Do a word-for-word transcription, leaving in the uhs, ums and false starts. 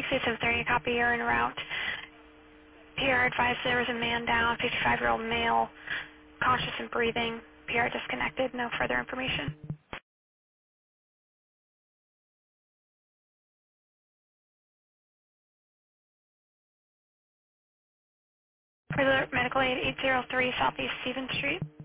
six seven thirty, copy, you're en route. P R advised there was a man down, fifty-five-year-old male, conscious and breathing. P R disconnected, no further information. Further medical aid eight oh three Southeast Stevens Street.